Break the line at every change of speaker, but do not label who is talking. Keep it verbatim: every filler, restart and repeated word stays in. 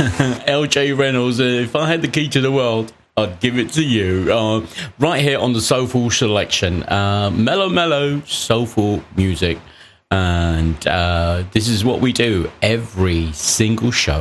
L J Reynolds, uh, if I had the key to the world, I'd give it to you. Uh, right here on the Soulful Selection. Uh, mellow, mellow, soulful music. And uh, this is what we do every single show.